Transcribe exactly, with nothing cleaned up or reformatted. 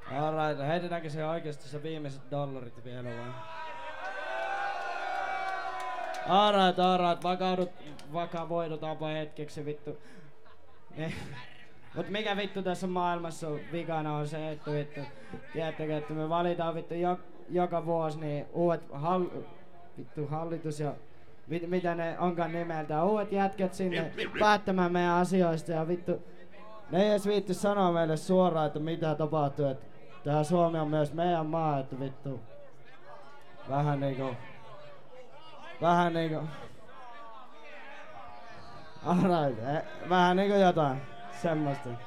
Alright, heitetäänkö se oikeesti se viimeiset dollarit vielä vai? Alright, alright, vakaudut, vakavoidutaanpa hetkeksi vittu. Eh. Mut mikä vittu tässä maailmassa on vikana on se, että vittu, tiedättekö, että me valitaan vittu jo, joka vuosi niin uudet hall, vittu hallitus ja mit, mitä ne onkaan nimeltään, uudet jätkät sinne päättämään meidän asioista ja vittu, ne ei edes viitty sanoa meille suoraan, että mitä tapahtuu, että tää Suomi on myös meidän maa, että vittu, vähän niinku, vähän niinku, alright, eh, vähän niinku jotain semmoista.